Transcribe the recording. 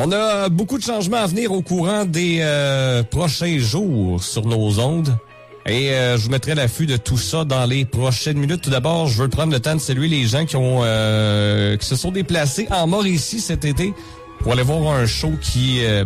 On a beaucoup de changements à venir au courant des prochains jours sur nos ondes. Et je vous mettrai à l'affût de tout ça dans les prochaines minutes. Tout d'abord, je veux prendre le temps de saluer les gens qui se sont déplacés en Mauricie cet été pour aller voir un show qui